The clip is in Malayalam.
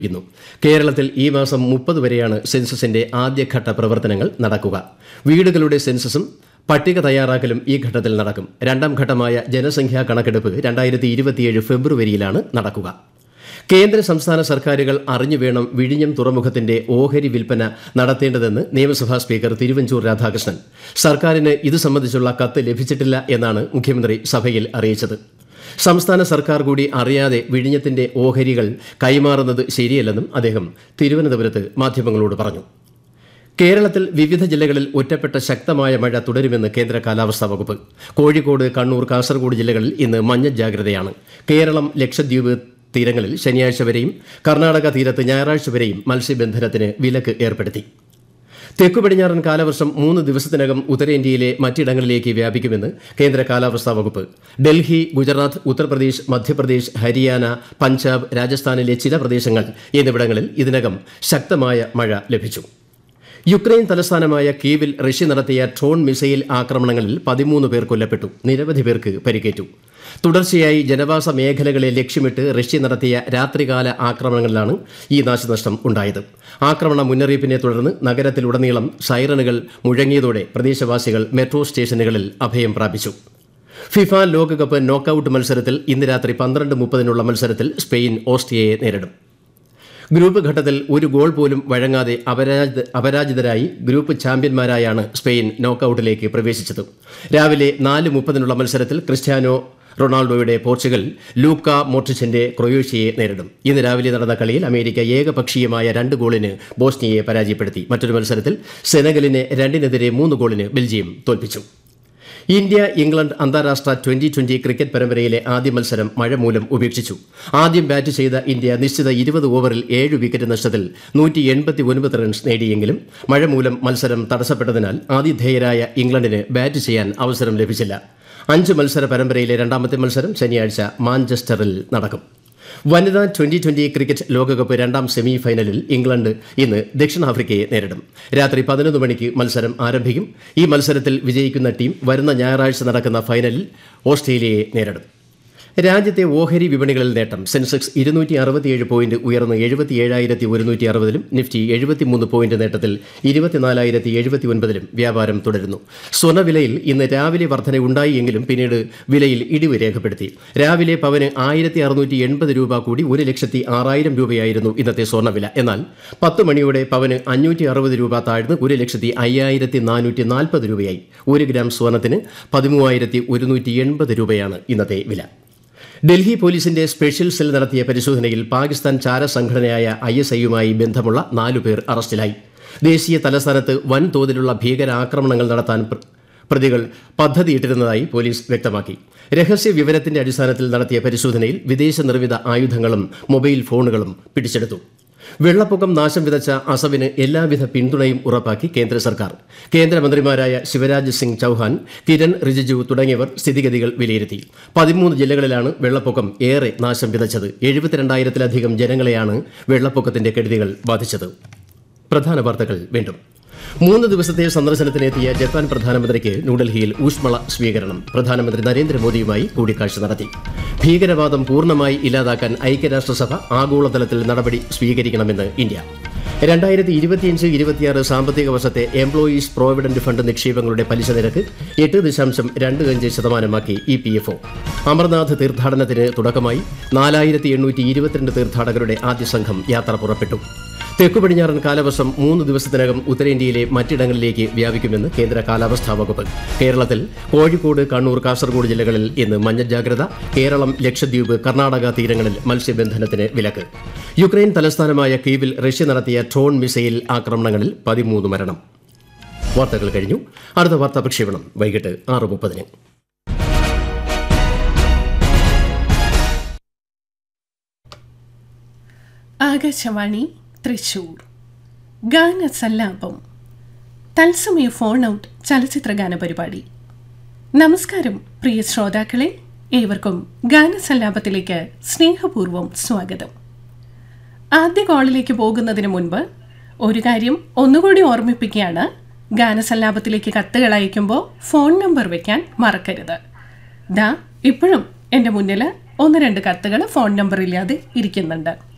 ഇന്നും കേരളത്തിൽ ഈ മാസം 30 വരെയാണ് സെൻസസിന്റെ ആദ്യഘട്ട പ്രവർത്തനങ്ങൾ നടക്കുക. വീടുകളുടെ സെൻസസും പട്ടിക തയ്യാറാക്കലും ഈ ഘട്ടത്തിൽ നടക്കും. രണ്ടാം ഘട്ടമായ ജനസംഖ്യാ കണക്കെടുപ്പ് 2027 ഫെബ്രുവരിയിലാണ് നടക്കുക. കേന്ദ്ര സംസ്ഥാന സർക്കാരുകൾ അറിഞ്ഞുവേണം വിഴിഞ്ഞം തുറമുഖത്തിന്റെ ഓഹരി വിൽപ്പന നടത്തേണ്ടതെന്ന് നിയമസഭാ സ്പീക്കർ തിരുവഞ്ചൂർ രാധാകൃഷ്ണൻ. സർക്കാരിന് ഇത് സംബന്ധിച്ചുള്ള കത്ത് ലഭിച്ചിട്ടില്ല എന്നാണ് മുഖ്യമന്ത്രി സഭയിൽ അറിയിച്ചത്. സംസ്ഥാന സർക്കാർ കൂടി അറിയാതെ വിഴിഞ്ഞത്തിന്റെ ഓഹരികൾ കൈമാറുന്നത് ശരിയല്ലെന്നും അദ്ദേഹം തിരുവനന്തപുരത്ത് മാധ്യമങ്ങളോട് പറഞ്ഞു. കേരളത്തിൽ വിവിധ ജില്ലകളിൽ ഒറ്റപ്പെട്ട ശക്തമായ മഴ തുടരുമെന്ന് കേന്ദ്ര കാലാവസ്ഥാ വകുപ്പ്. കോഴിക്കോട്, കണ്ണൂർ, കാസർഗോഡ് ജില്ലകളിൽ ഇന്ന് മഞ്ഞ ജാഗ്രതയാണ്. കേരളം, ലക്ഷദ്വീപ് തീരങ്ങളിൽ ശനിയാഴ്ച വരെയും കർണാടക തീരത്ത് ഞായറാഴ്ച വരെയും മത്സ്യബന്ധനത്തിന് വിലക്ക് ഏർപ്പെടുത്തി. തെക്കു പടിഞ്ഞാറൻ കാലവർഷം 3 ദിവസത്തിനകം ഉത്തരേന്ത്യയിലെ മറ്റിടങ്ങളിലേക്ക് വ്യാപിക്കുമെന്ന് കേന്ദ്ര കാലാവസ്ഥാ വകുപ്പ്. ഡൽഹി, ഗുജറാത്ത്, ഉത്തർപ്രദേശ്, മധ്യപ്രദേശ്, ഹരിയാന, പഞ്ചാബ്, രാജസ്ഥാനിലെ ചില പ്രദേശങ്ങൾ എന്നിവിടങ്ങളിൽ ഇതിനകം ശക്തമായ മഴ ലഭിച്ചു. യുക്രൈൻ തലസ്ഥാനമായ കീവിൽ റഷ്യ നടത്തിയ ഡ്രോൺ മിസൈൽ ആക്രമണങ്ങളിൽ 13 പേർ കൊല്ലപ്പെട്ടു. നിരവധി പേർക്ക് പരിക്കേറ്റു. തുടർച്ചയായി ജനവാസ മേഖലകളെ ലക്ഷ്യമിട്ട് റഷ്യ നടത്തിയ രാത്രികാല ആക്രമണങ്ങളിലാണ് ഈ നാശനഷ്ടം ഉണ്ടായത്. ആക്രമണ മുന്നറിയിപ്പിനെ തുടർന്ന് നഗരത്തിലുടനീളം സൈറണുകൾ മുഴങ്ങിയതോടെ പ്രദേശവാസികൾ മെട്രോ സ്റ്റേഷനുകളിൽ അഭയം പ്രാപിച്ചു. ഫിഫ ലോകകപ്പ് നോക്കൌട്ട് മത്സരത്തിൽ ഇന്ന് രാത്രി 12:30 മത്സരത്തിൽ സ്പെയിൻ ഓസ്ട്രിയയെ നേരിടും. ഗ്രൂപ്പ് ഘട്ടത്തിൽ ഒരു ഗോൾ പോലും വഴങ്ങാതെ അപരാജിതരായി ഗ്രൂപ്പ് ചാമ്പ്യന്മാരായാണ് സ്പെയിൻ നോക്കൌട്ടിലേക്ക് പ്രവേശിച്ചത്. രാവിലെ 4:30 മത്സരത്തിൽ ക്രിസ്ത്യാനോ റൊണാൾഡോയുടെ പോർച്ചുഗൽ ലൂക്ക മോഡ്രിച്ചിന്റെ ക്രൊയേഷ്യയെ നേരിടും. ഇന്ന് രാവിലെ നടന്ന കളിയിൽ അമേരിക്ക ഏകപക്ഷീയമായ 2 ഗോളിന് ബോസ്നിയയെ പരാജയപ്പെടുത്തി. മറ്റൊരു മത്സരത്തിൽ സെനഗലിനെ 2-നെതിരെ 3 ഗോളിന് ബെൽജിയം തോൽപ്പിച്ചു. ഇന്ത്യ ഇംഗ്ലണ്ട് അന്താരാഷ്ട്ര 2020 ക്രിക്കറ്റ് പരമ്പരയിലെ ആദ്യ മത്സരം മഴ മൂലം ഉപേക്ഷിച്ചു. ആദ്യം ബാറ്റ് ചെയ്ത ഇന്ത്യ നിശ്ചിത 20 ഓവറിൽ 7 വിക്കറ്റ് നഷ്ടത്തിൽ 189 റൺസ് നേടിയെങ്കിലും മഴ മൂലം മത്സരം തടസ്സപ്പെട്ടതിനാൽ ആതിഥേയരായ ഇംഗ്ലണ്ടിന് ബാറ്റ് ചെയ്യാൻ അവസരം ലഭിച്ചില്ല. 5 മത്സര പരമ്പരയിലെ രണ്ടാമത്തെ മത്സരം ശനിയാഴ്ച മാഞ്ചസ്റ്ററിൽ നടക്കും. വനിതാ 2020 ക്രിക്കറ്റ് ലോകകപ്പ് 2ാം സെമി ഫൈനലിൽ ഇംഗ്ലണ്ട് ഇന്ന് ദക്ഷിണാഫ്രിക്കയെ നേരിടും. രാത്രി 11 മണിക്ക് മത്സരം ആരംഭിക്കും. ഈ മത്സരത്തിൽ വിജയിക്കുന്ന ടീം വരുന്ന ഞായറാഴ്ച നടക്കുന്ന ഫൈനലിൽ ഓസ്ട്രേലിയയെ നേരിടും. രാജ്യത്തെ ഓഹരി വിപണികളിൽ നേട്ടം. സെൻസെക്സ് 267 പോയിന്റ് ഉയർന്ന് 77,160-ലും നിഫ്റ്റി 73 പോയിന്റ് നേട്ടത്തിൽ 24,079-ലും വ്യാപാരം തുടരുന്നു. സ്വർണ്ണവിലയിൽ ഇന്ന് രാവിലെ വർധനയുണ്ടായി എങ്കിലും പിന്നീട് വിലയിൽ ഇടിവ് രേഖപ്പെടുത്തി. രാവിലെ പവന് 1,680 രൂപ കൂടി 1,06,000 രൂപയായിരുന്നു ഇന്നത്തെ സ്വർണ്ണവില. എന്നാൽ 10 മണിയോടെ പവന് 560 രൂപ താഴ്ന്ന് 1,05,440 രൂപയായി. 1 ഗ്രാം സ്വർണ്ണത്തിന് 13,180 രൂപയാണ് ഇന്നത്തെ വില. ഡൽഹി പോലീസിന്റെ സ്പെഷ്യൽ സെൽ നടത്തിയ പരിശോധനയിൽ പാകിസ്ഥാൻ ചാരസംഘടനയായ ISIയുമായി ബന്ധമുള്ള 4 പേർ അറസ്റ്റിലായി. ദേശീയ തലസ്ഥാനത്ത് വൻതോതിലുള്ള ഭീകരാക്രമണങ്ങൾ നടത്താൻ പ്രതികൾ പദ്ധതിയിട്ടിരുന്നതായി പോലീസ് വ്യക്തമാക്കി. രഹസ്യ വിവരത്തിന്റെ അടിസ്ഥാനത്തിൽ നടത്തിയ പരിശോധനയിൽ വിദേശ നിർമ്മിത ആയുധങ്ങളും മൊബൈൽ ഫോണുകളും പിടിച്ചെടുത്തു. വെള്ളപ്പൊക്കം നാശം വിതച്ച അസമിന് എല്ലാവിധ പിന്തുണയും ഉറപ്പാക്കി കേന്ദ്ര സർക്കാർ. കേന്ദ്രമന്ത്രിമാരായ ശിവരാജ് സിംഗ് ചൌഹാൻ, കിരൺ റിജിജു തുടങ്ങിയവർ സ്ഥിതിഗതികൾ വിലയിരുത്തി. 13 ജില്ലകളിലാണ് വെള്ളപ്പൊക്കം ഏറെ നാശം വിതച്ചത്. 72,000-ലധികം ജനങ്ങളെയാണ് വെള്ളപ്പൊക്കത്തിന്റെ കെടുതികൾ ബാധിച്ചത്. പ്രധാന വാർത്തകൾ വീണ്ടും. 3 ദിവസത്തെ സന്ദർശനത്തിനെത്തിയ ജപ്പാൻ പ്രധാനമന്ത്രിക്ക് ന്യൂഡൽഹിയിൽ ഊഷ്മള സ്വീകരണം. പ്രധാനമന്ത്രി നരേന്ദ്രമോദിയുമായി കൂടിക്കാഴ്ച നടത്തി. ഭീകരവാദം പൂർണ്ണമായി ഇല്ലാതാക്കാൻ ഐക്യരാഷ്ട്രസഭ ആഗോളതലത്തിൽ നടപടി സ്വീകരിക്കണമെന്ന് ഇന്ത്യ. 2025-26 സാമ്പത്തിക വർഷത്തെ എംപ്ലോയീസ് പ്രോവിഡന്റ് ഫണ്ട് നിക്ഷേപങ്ങളുടെ പലിശ നിരക്ക് 8.25% EPFO. അമർനാഥ് തീർത്ഥാടനത്തിന് തുടക്കമായി 4,822 തീർത്ഥാടകരുടെ ആദ്യ സംഘം യാത്ര പുറപ്പെട്ടു. തെക്കു പടിഞ്ഞാറൻ കാലവർഷം 3 ദിവസത്തിനകം ഉത്തരേന്ത്യയിലെ മറ്റിടങ്ങളിലേക്ക് വ്യാപിക്കുമെന്ന് കേന്ദ്ര കാലാവസ്ഥാ വകുപ്പ്. കേരളത്തിൽ കോഴിക്കോട്, കണ്ണൂർ, കാസർഗോഡ് ജില്ലകളിൽ ഇന്ന് മഞ്ഞ ജാഗ്രത. കേരളം, ലക്ഷദ്വീപ്, കർണാടക തീരങ്ങളിൽ മത്സ്യബന്ധനത്തിന് വിലക്ക്. യുക്രൈൻ തലസ്ഥാനമായ കീവിൽ റഷ്യ നടത്തിയ ഡ്രോൺ മിസൈൽ ആക്രമണങ്ങളിൽ 13 മരണം. വാർത്തകൾ കഴിഞ്ഞു. അടുത്ത വാർത്താ പ്രക്ഷേപണം വൈകിട്ട് 6:30. ആകാശവാണി തൃശൂർ. ഗാനസല്ലാപം, തത്സമയ ഫോൺ ഔട്ട് ചലച്ചിത്ര ഗാന പരിപാടി. നമസ്കാരം പ്രിയ ശ്രോതാക്കളെ, ഏവർക്കും ഗാനസല്ലാപത്തിലേക്ക് സ്നേഹപൂർവ്വം സ്വാഗതം. ആദ്യ കോളിലേക്ക് പോകുന്നതിന് മുൻപ് ഒരു കാര്യം ഒന്നുകൂടി ഓർമ്മിപ്പിക്കുകയാണ്. ഗാനസല്ലാപത്തിലേക്ക് കത്തുകൾ അയക്കുമ്പോൾ ഫോൺ നമ്പർ വയ്ക്കാൻ മറക്കരുത്. ഇപ്പോഴും എൻ്റെ മുന്നിൽ 1-2 കത്തുകൾ ഫോൺ നമ്പർ ഇല്ലാതെ ഇരിക്കുന്നുണ്ട്.